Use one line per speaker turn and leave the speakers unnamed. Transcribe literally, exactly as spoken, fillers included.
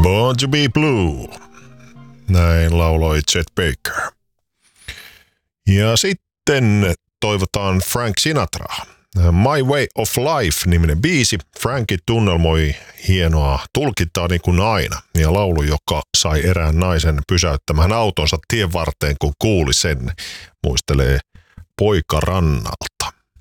Born to be Blue. Näin lauloi Chet Baker. Ja sitten toivotaan Frank Sinatraa. My Way of Life-niminen biisi. Franki tunnelmoi hienoa tulkintaa niin kuin aina. Ja laulu, joka sai erään naisen pysäyttämään autonsa tien varteen, kun kuuli sen, muistelee poika rannalta.